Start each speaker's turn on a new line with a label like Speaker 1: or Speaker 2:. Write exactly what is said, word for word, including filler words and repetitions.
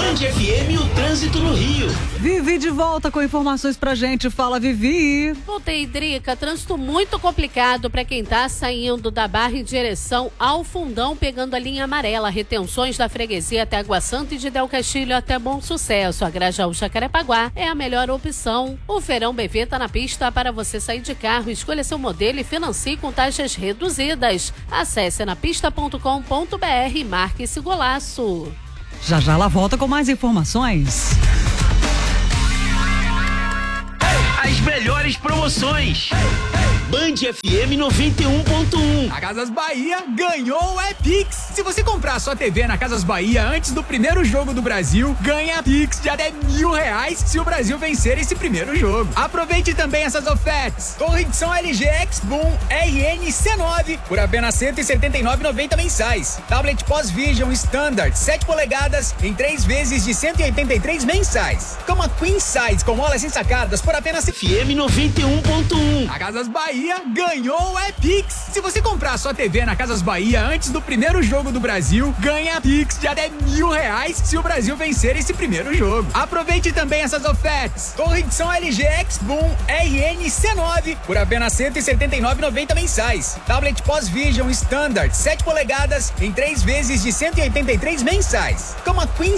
Speaker 1: Band F M e o trânsito no Rio.
Speaker 2: Vivi de volta com informações pra gente. Fala, Vivi.
Speaker 3: Voltei, Drica. Trânsito muito complicado para quem tá saindo da Barra em direção ao Fundão, pegando a linha amarela. Retenções da Freguesia até Água Santa e de Del Castilho até Bom Sucesso. A Grajaú Jacarepaguá é a melhor opção. O Feirão B V tá na pista para você sair de carro, escolha seu modelo e financie com taxas reduzidas. Acesse na pista ponto com ponto b r e marque esse golaço.
Speaker 2: Já já ela volta com mais informações.
Speaker 1: As melhores promoções. Band F M noventa e um ponto um.
Speaker 4: A Casas Bahia ganhou o Epix. Se você comprar sua T V na Casas Bahia antes do primeiro jogo do Brasil, ganha Pix de até mil reais se o Brasil vencer esse primeiro jogo. Aproveite também essas ofertas. Torre de som L G X-Boom R N C nove por apenas cento e setenta e nove reais e noventa centavos mensais. Tablet Pós-Vision Standard sete polegadas em três vezes de cento e oitenta e três mensais. Cama Queen Size com molas ensacadas por apenas
Speaker 1: F M noventa e um ponto um.
Speaker 4: A Casas Bahia ganhou o Epix. Se você comprar sua T V na Casas Bahia antes do primeiro jogo do Brasil, ganha Pix de até mil reais se o Brasil vencer esse primeiro jogo. Aproveite também essas ofertas. Torre de som L G X-Boom R N C nove por apenas cento e setenta e nove reais e noventa centavos mensais. Tablet Pós-Vision Standard sete polegadas em três vezes de cento e oitenta e três mensais. Cama Queen